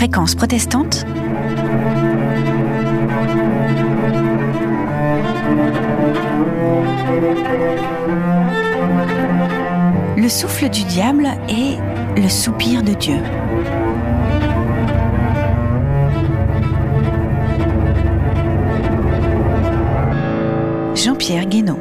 Fréquence protestante. Le souffle du diable et le soupir de Dieu. Jean-Pierre Guénaud.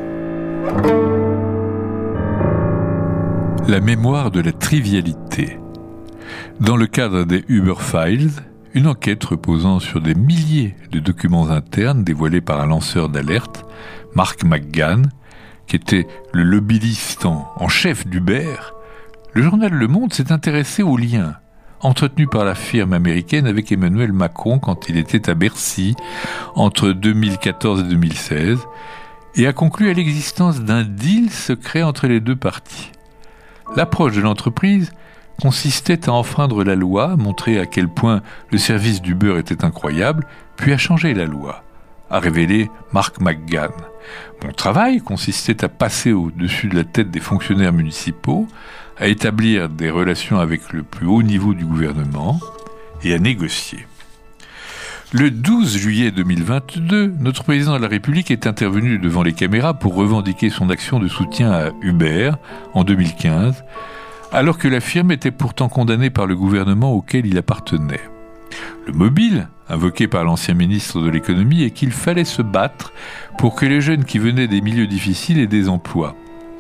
La mémoire de la trivialité. Dans le cadre des Uber Files, une enquête reposant sur des milliers de documents internes dévoilés par un lanceur d'alerte, Mark McGann, qui était le lobbyiste en chef d'Uber, le journal Le Monde s'est intéressé aux liens entretenus par la firme américaine avec Emmanuel Macron quand il était à Bercy entre 2014 et 2016, et a conclu à l'existence d'un deal secret entre les deux parties. L'approche de l'entreprise consistait à enfreindre la loi, montrer à quel point le service d'Uber était incroyable, puis à changer la loi, a révélé Mark McGann. Mon travail consistait à passer au-dessus de la tête des fonctionnaires municipaux, à établir des relations avec le plus haut niveau du gouvernement et à négocier. Le 12 juillet 2022, notre président de la République est intervenu devant les caméras pour revendiquer son action de soutien à Uber en 2015, alors que la firme était pourtant condamnée par le gouvernement auquel il appartenait. Le mobile, invoqué par l'ancien ministre de l'économie, est qu'il fallait se battre pour que les jeunes qui venaient des milieux difficiles aient des emplois.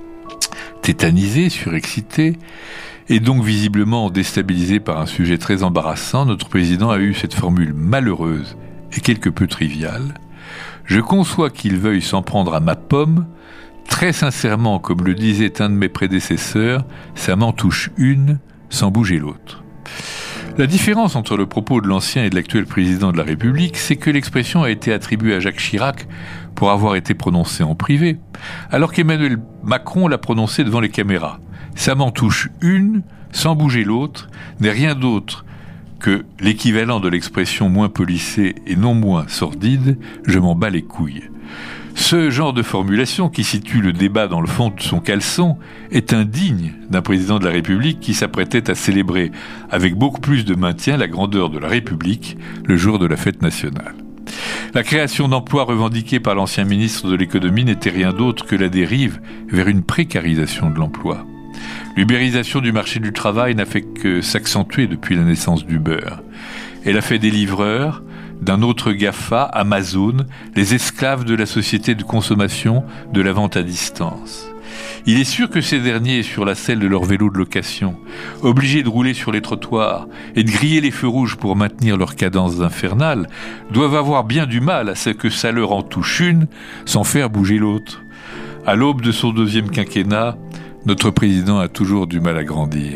Tétanisé, surexcité, et donc visiblement déstabilisé par un sujet très embarrassant, notre président a eu cette formule malheureuse et quelque peu triviale. Je conçois qu'il veuille s'en prendre à ma pomme. Très sincèrement, comme le disait un de mes prédécesseurs, ça m'en touche une sans bouger l'autre. La différence entre le propos de l'ancien et de l'actuel président de la République, c'est que l'expression a été attribuée à Jacques Chirac pour avoir été prononcée en privé, alors qu'Emmanuel Macron l'a prononcée devant les caméras. Ça m'en touche une, sans bouger l'autre, n'est rien d'autre que l'équivalent de l'expression moins policée et non moins sordide, je m'en bats les couilles. Ce genre de formulation, qui situe le débat dans le fond de son caleçon, est indigne d'un président de la République qui s'apprêtait à célébrer avec beaucoup plus de maintien la grandeur de la République le jour de la fête nationale. La création d'emplois revendiquée par l'ancien ministre de l'économie n'était rien d'autre que la dérive vers une précarisation de l'emploi. L'ubérisation du marché du travail n'a fait que s'accentuer depuis la naissance d'Uber. Elle a fait des livreurs, d'un autre GAFA, Amazon, les esclaves de la société de consommation de la vente à distance. Il est sûr que ces derniers, sur la selle de leur vélo de location, obligés de rouler sur les trottoirs et de griller les feux rouges pour maintenir leur cadence infernale, doivent avoir bien du mal à ce que ça leur en touche une sans faire bouger l'autre. À l'aube de son 2e quinquennat, notre président a toujours du mal à grandir.